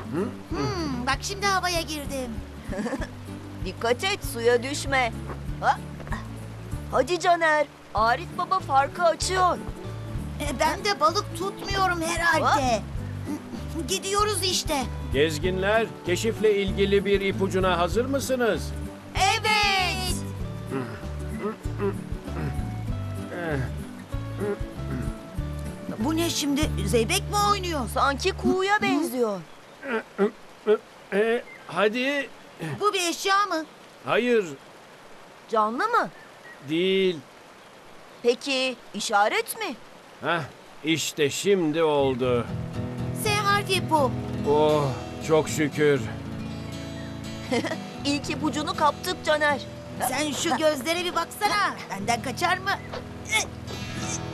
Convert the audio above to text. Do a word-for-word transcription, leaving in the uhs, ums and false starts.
Hmm, bak şimdi havaya girdim. Dikkat et, suya düşme. Ha? Hadi Caner, Arif Baba farkı açıyor. E, ben de balık tutmuyorum herhalde. Gidiyoruz işte. Gezginler, keşifle ilgili bir ipucuna hazır mısınız? Evet. Bu ne şimdi? Zeybek mi oynuyor? Sanki kuğuya benziyor. E, hadi. Bu bir eşya mı? Hayır, Canlı mı? değil. Peki işaret mi? Heh, işte şimdi oldu. S harfi bu. Oh, çok şükür. İlk ipucunu kaptık Caner. Sen şu gözlere bir baksana. Benden kaçar mı?